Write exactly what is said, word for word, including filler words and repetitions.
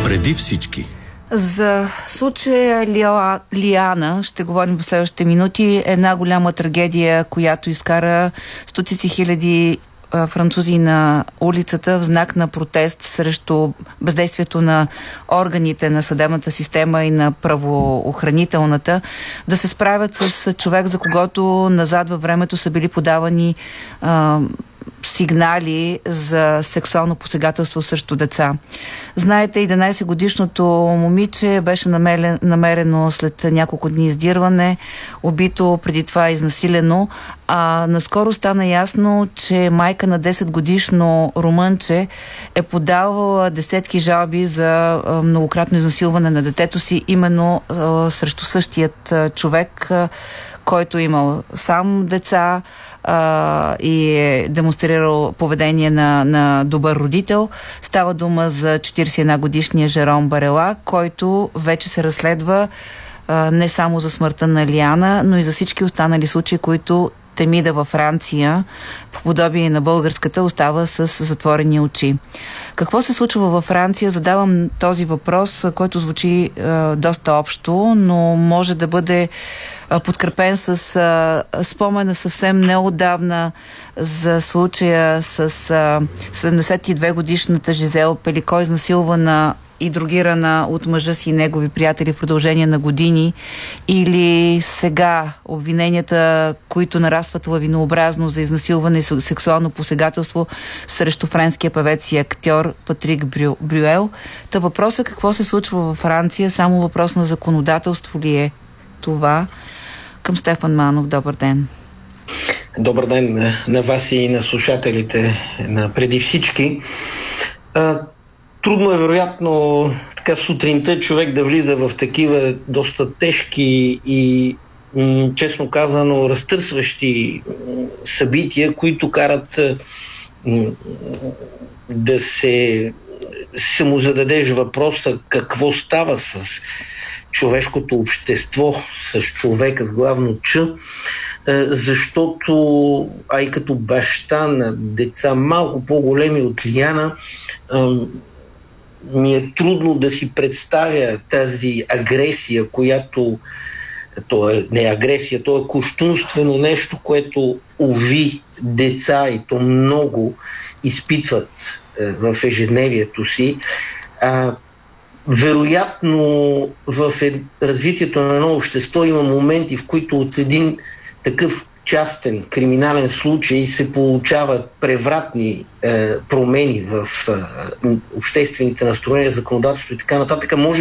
Преди всички. За случая Лиа... Лиана ще говорим в следващите минути. Една голяма трагедия, която изкара стотици хиляди а, французи на улицата в знак на протест срещу бездействието на органите на съдебната система и на правоохранителната, да се справят с човек, за когото назад във времето са били подавани а, сигнали за сексуално посегателство срещу деца. Знаете, единайсетгодишното момиче беше намерено, намерено след няколко дни издирване, убито, преди това изнасилено, а наскоро стана ясно, че майка на десетгодишно румънче е подавала десетки жалби за многократно изнасилване на детето си, именно а, срещу същият а, човек, а, който имал сам деца а, и е демонстрирал поведение на, на добър родител. Става дума за четирийсет и една годишния Жером Барела, който вече се разследва а, не само за смъртта на Лиана, но и за всички останали случаи, които Темида във Франция, по подобие на българската, остава с затворени очи. Какво се случва във Франция? Задавам този въпрос, който звучи е, доста общо, но може да бъде е, подкрепен с е, спомена съвсем неотдавна за случая с е, седемдесет и две годишната Жизел Пелико, изнасилвана и дрогирана от мъжа си и негови приятели в продължение на години, или сега обвиненията, които нарастват лавинообразно за изнасилване и сексуално посегателство срещу френския певец и актьор Патрик Брю, Брюел. Та въпросът какво се случва във Франция, само въпрос на законодателство ли е това? Към Стефан Манов, добър ден. Добър ден на вас и на слушателите на Преди всички. Трудно е, вероятно, така сутринта човек да влиза в такива доста тежки и, м- честно казано, разтърсващи събития, които карат м- да се, се му зададеш въпроса какво става с човешкото общество, с човека с главно Ч, защото, а и като баща на деца малко по-големи от Лиана, ми е трудно да си представя тази агресия, която то е не агресия, то е кощунствено нещо, което уви деца и то много изпитват е, в ежедневието си. А, вероятно в е, развитието на едно общество има моменти, в които от един такъв частен криминален случай се получават превратни е, промени в е, обществените настроения, законодателство и така нататък. Може